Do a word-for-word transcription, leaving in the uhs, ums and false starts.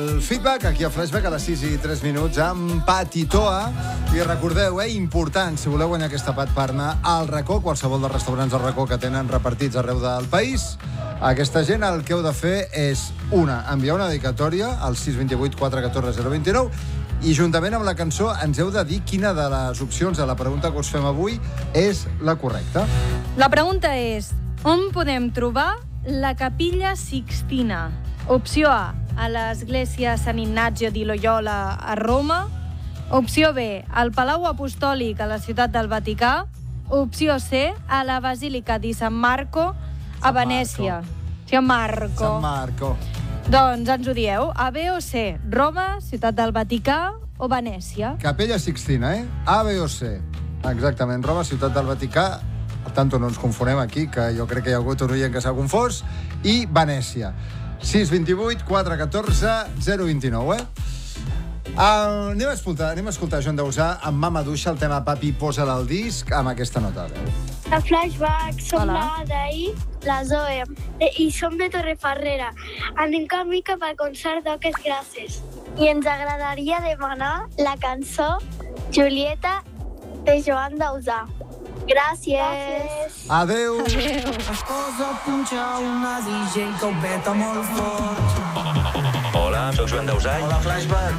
el feedback, aquí a Flashback a les sis i tres minuts amb Pat i Toa. I recordeu, eh, important, si voleu guanyar aquesta Pat per anar al racó, qualsevol dels restaurants del racó que tenen repartits arreu del país, aquesta gent el que heu de fer és, una, enviar una dedicatòria al sis dos vuit quatre un quatre zero dos nou i juntament amb la cançó ens heu de dir quina de les opcions de la pregunta que us fem avui és la correcta. La pregunta és, on podem trobar la Capilla Sixtina? Opció A, a l'església Sant Ignazio di Loyola a Roma. Opció B, al Palau Apostòlic a la ciutat del Vaticà. Opció C, a la Basílica di San Marco a Venècia. San Marco. San Marco. Doncs ens ho dieu, A, B o C, Roma, ciutat del Vaticà o Venècia. Capella Sixtina, eh? A, B o C. Exactament, Roma, ciutat del Vaticà. Al tanto no ens confonem aquí, que jo crec que hi ha hagut un oient que s'ha confós. I Venècia. sis dos vuit quatre un quatre zero dos nou, eh? Uh, anem a escoltar, anem a escoltar Joan Dausà amb Mama Duixa, el tema Papi, posa-la al disc, amb aquesta nota de veu. A Flashback, som Hola. la d'ahir, la Zoe, i som de Torrefarrera. Anem camí cap al concert d'Oques Grasses. I ens agradaria demanar la cançó Julieta de Joan Dausà. Gràcies. Gràcies. Adeu. Adéu. Posa a punxar una D J que ho peta molt fort. Hola, soc Joan Dausà. Hola, Flashback.